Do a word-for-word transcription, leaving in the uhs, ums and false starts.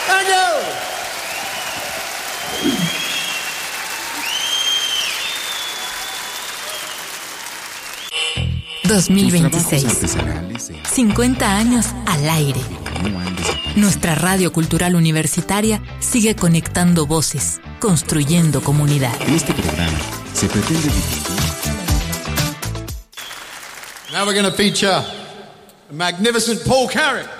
Thank you. dos mil veintiséis. cincuenta años al aire. Nuestra radio cultural universitaria sigue conectando voces, construyendo comunidad. En este programa se pretende difundir. Now we're going to feature the magnificent Paul Carrick.